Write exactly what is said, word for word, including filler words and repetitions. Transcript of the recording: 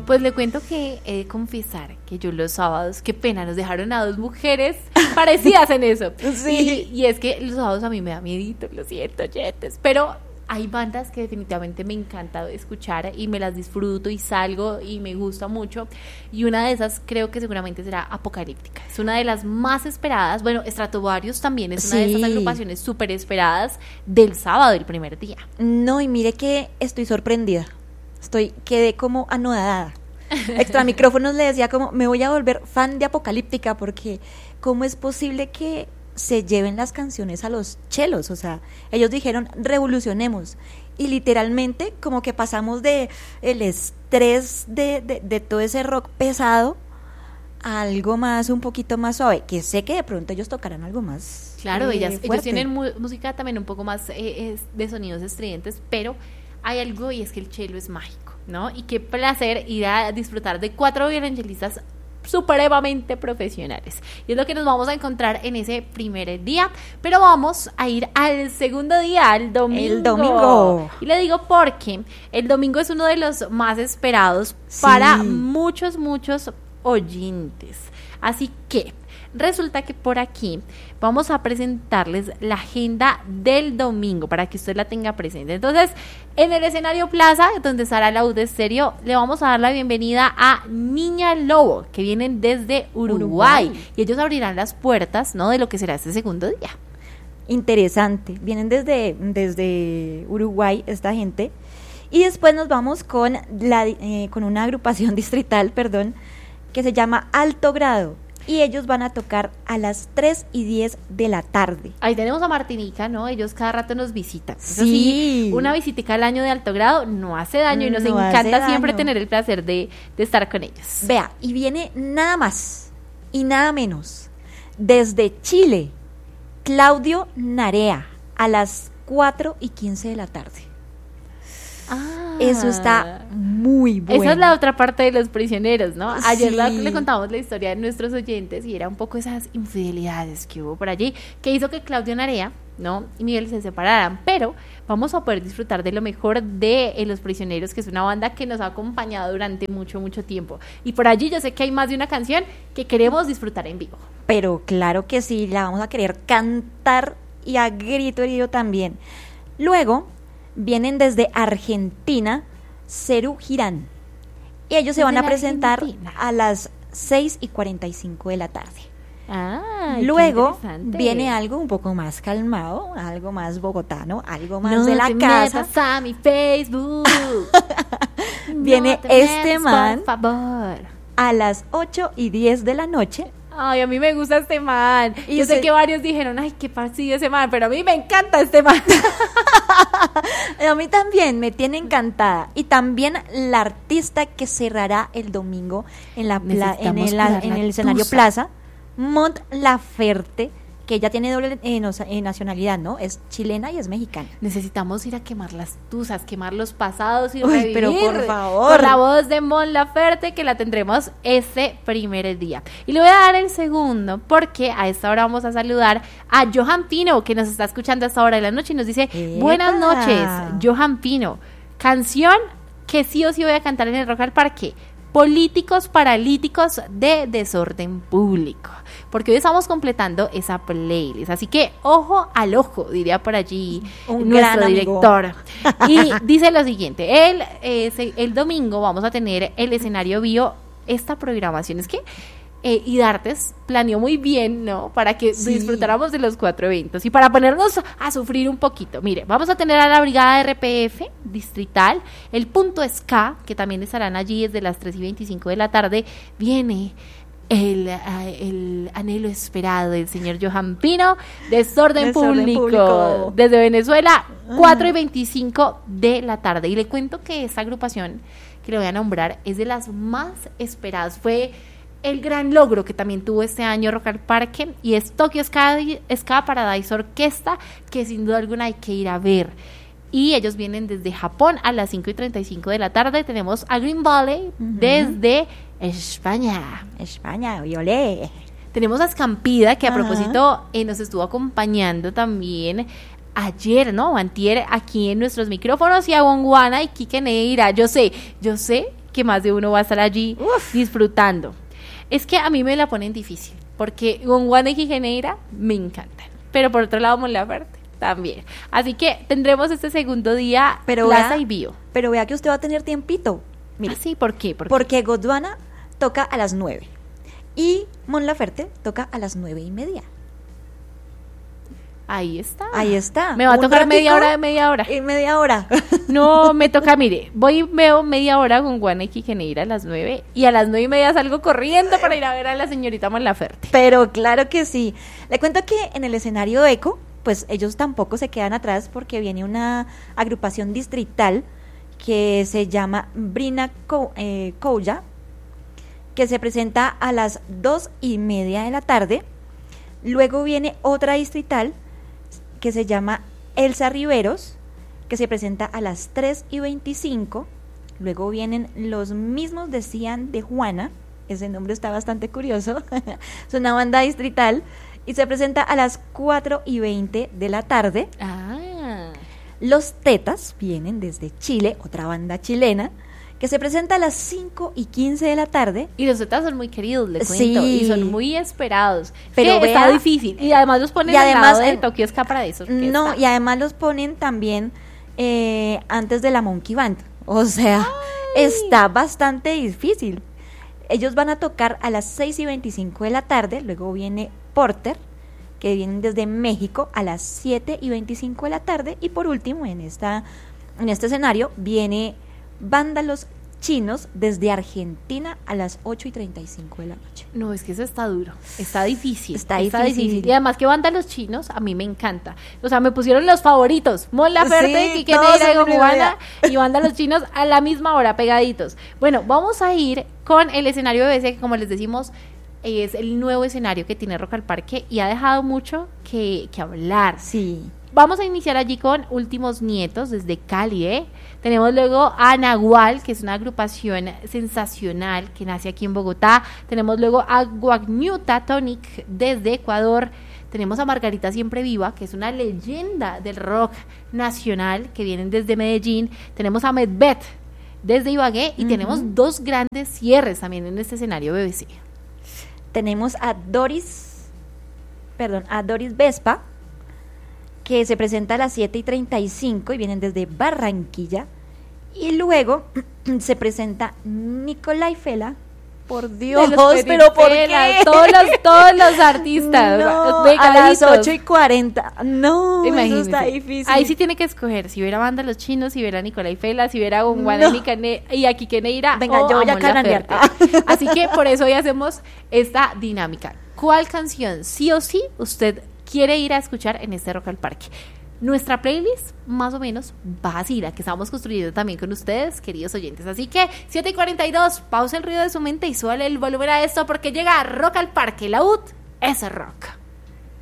Pues le cuento que he de confesar que yo los sábados, qué pena, nos dejaron a dos mujeres parecidas en eso. Sí. Y, y es que los sábados a mí me da miedito, lo siento, yetes, pero hay bandas que definitivamente me encanta escuchar y me las disfruto y salgo y me gusta mucho, y una de esas creo que seguramente será Apocalíptica. Es una de las más esperadas. Bueno, Stratovarius también es una Sí. de esas agrupaciones súper esperadas del sábado, el primer día. No, y mire que estoy sorprendida. Estoy, quedé como anodada. Extra micrófonos le decía como, me voy a volver fan de Apocalíptica, porque ¿cómo es posible que se lleven las canciones a los chelos? O sea, ellos dijeron, revolucionemos. Y literalmente como que pasamos de el estrés de, de, de todo ese rock pesado a algo más, un poquito más suave, que sé que de pronto ellos tocarán algo más Claro, eh, ellas, ellos fuerte. tienen mu- música también un poco más eh, es de sonidos estridentes, pero hay algo, y es que el cello es mágico, ¿no? Y qué placer ir a disfrutar de cuatro violonchelistas supremamente profesionales. Y es lo que nos vamos a encontrar en ese primer día, pero vamos a ir al segundo día, al domingo. El domingo. Y le digo porque el domingo es uno de los más esperados Sí. para muchos, muchos oyentes. Así que resulta que por aquí vamos a presentarles la agenda del domingo para que usted la tenga presente. Entonces, en el escenario Plaza, donde estará la U de Estéreo, le vamos a dar la bienvenida a Niña Lobo, que vienen desde Uruguay, Uruguay. y ellos abrirán las puertas, ¿no?, de lo que será este segundo día. Interesante, vienen desde, desde Uruguay esta gente, y después nos vamos con, la, eh, con una agrupación distrital, perdón, que se llama Alto Grado, y ellos van a tocar a las tres y diez de la tarde. Ahí tenemos a Martinica, ¿no? Ellos cada rato nos visitan. Eso Sí. Una visitica al año de Alto Grado no hace daño, y nos No hace encanta siempre daño. tener el placer de, de estar con ellos. Vea, y viene nada más y nada menos desde Chile, Claudio Narea, a las cuatro y quince de la tarde. Ah. Eso está muy bueno. Esa es la otra parte de Los Prisioneros, ¿no? Ayer Sí. la- le contamos la historia de nuestros oyentes y era un poco esas infidelidades que hubo por allí, que hizo que Claudio Narea, ¿no?, y Miguel se separaran, pero vamos a poder disfrutar de lo mejor de eh, Los Prisioneros, que es una banda que nos ha acompañado durante mucho, mucho tiempo. Y por allí yo sé que hay más de una canción que queremos disfrutar en vivo. Pero claro que sí, la vamos a querer cantar y a grito herido también. Luego vienen desde Argentina, Cerú Girán, y ellos se Desde van a la presentar Argentina. a las seis y cuarenta y cinco de la tarde. Ah, Luego viene algo un poco más calmado, algo más bogotano, algo más no de la te casa. metas a mi Facebook. Viene No te este metas, man. por favor. A las ocho y diez de la noche. Ay, a mí me gusta este man. Y Yo sé se- que varios dijeron, ay, qué fastidio ese man, pero a mí me encanta este man. A mí también me tiene encantada. Y también la artista que cerrará el domingo en la pla- en Necesitamos el, la- cuidar en la el escenario tusa. Plaza, Mont Laferte, que ella tiene doble eh, no, eh, nacionalidad, ¿no? Es chilena y es mexicana. Necesitamos ir a quemar las tusas, quemar los pasados y Uy, revivir pero por favor. con la voz de Mon Laferte, que la tendremos ese primer día. Y le voy a dar el segundo, porque a esta hora vamos a saludar a Johan Pino, que nos está escuchando a esta hora de la noche y nos dice, ¡Epa! buenas noches, Johan Pino. Canción que sí o sí voy a cantar en el Rock al Parque. Políticos paralíticos de desorden público, porque hoy estamos completando esa playlist, así que ojo al ojo, diría por allí Un nuestro gran amigo. director. Y dice lo siguiente, el, eh, se- el domingo vamos a tener el escenario bio, esta programación es que eh, Idartes planeó muy bien, ¿no?, para que Sí. disfrutáramos de los cuatro eventos y para ponernos a sufrir un poquito. Mire, vamos a tener a la brigada R P F distrital, el punto Ska, que también estarán allí desde las tres y veinticinco de la tarde. Viene el, ah, el anhelo esperado del señor Johan Pino, Desorden, Desorden público, Público. desde Venezuela, cuatro y veinticinco de la tarde. Y le cuento que esta agrupación que le voy a nombrar es de las más esperadas. Fue el gran logro que también tuvo este año Rock al Parque, y es Tokyo Ska, Ska Paradise Orquesta, que sin duda alguna hay que ir a ver. Y ellos vienen desde Japón a las cinco y treinta y cinco de la tarde. Tenemos a Green Valley Ujú. desde España. España, violé. Tenemos a Escampida, que a Ajá. propósito eh, nos estuvo acompañando también ayer, ¿no?, o antier, aquí en nuestros micrófonos, y a Gonguana y Kike Neira. Yo sé, yo sé que más de uno va a estar allí Uf. disfrutando. Es que a mí me la ponen difícil, porque Gonguana y Quiqueneira me encantan, pero por otro lado Mon Laferte también. Así que tendremos este segundo día Pero Plaza vea, y Bio. Pero vea que usted va a tener tiempito. Mire, ¿Ah, sí? ¿Por qué? ¿Por qué? porque Gondwana toca a las nueve y Mon Laferte toca a las nueve y media. Ahí está. Ahí está. Me va a Un tocar media ratico hora de media hora. Y media hora. No, me toca, mire, voy y veo media hora con Gonguana y Quiqueneira a las nueve y a las nueve y media salgo corriendo para ir a ver a la señorita Mon Laferte. Pero claro que sí. Le cuento que en el escenario Eco, pues ellos tampoco se quedan atrás porque viene una agrupación distrital que se llama Brina Co- eh, Kouya, que se presenta a las dos y media de la tarde. Luego viene otra distrital que se llama Elsa Riveros, que se presenta a las tres y veinticinco. Luego vienen los mismos de Cian de Juana, ese nombre está bastante curioso, es una banda distrital, y se presenta a las cuatro y veinte de la tarde. Ah. Los Tetas vienen desde Chile, otra banda chilena, que se presenta a las cinco y quince de la tarde. Y los Zetas son muy queridos, le cuento, Sí. y son muy esperados. Pero que está vea- difícil. Y además los ponen y al además lado de en- Tokio Ska para eso. No, y además los ponen también eh, antes de la Monkey Band. O sea, está bastante difícil. Ellos van a tocar a las seis y veinticinco de la tarde, luego viene Porter, que vienen desde México a las siete y veinticinco de la tarde, y por último, en, esta, en este escenario, viene Vándalos Chinos desde Argentina a las ocho y treinta y cinco de la noche. No, es que eso está duro, está difícil. Está difícil. Y además que banda los chinos, a mí me encanta. O sea, me pusieron los favoritos, Mon Laferte, Sí, Quiqueneira todos y en Gonguana, y banda los chinos a la misma hora, pegaditos. Bueno, vamos a ir con el escenario B B C, que como les decimos, es el nuevo escenario que tiene Rock al Parque y ha dejado mucho que, que hablar. Sí. Vamos a iniciar allí con Últimos Nietos desde Cali, ¿eh? Tenemos luego a Nahual, que es una agrupación sensacional que nace aquí en Bogotá. Tenemos luego a Guagnuta Tonic desde Ecuador. Tenemos a Margarita Siempre Viva, que es una leyenda del rock nacional, que vienen desde Medellín. Tenemos a Medvet desde Ibagué y Ujú. tenemos dos grandes cierres también en este escenario B B C. Tenemos a Doris, perdón, a Doris Vespa, que se presenta a las siete y treinta y cinco y vienen desde Barranquilla. Y luego se presenta Nicolai Fela. Por Dios, De los pero ¿por qué? Peripelas, Todos los, todos los artistas. No, de a las caritos. ocho y cuarenta. No, Imagínense. eso está difícil. Ahí sí tiene que escoger si hubiera banda Los Chinos, si hubiera Nicolai Fela, si hubiera Gonguana No. y Cane- y a Quiqueneira. Venga, o yo voy a Mon cananear. Laferte. Así que por eso hoy hacemos esta dinámica. ¿Cuál canción sí o sí usted quiere ir a escuchar en este Rock al Parque? Nuestra playlist más o menos va así, la que estamos construyendo también con ustedes, queridos oyentes. Así que siete y cuarenta y dos, pausa el ruido de su mente y suele el volumen a esto porque llega Rock al Parque. La U T es rock.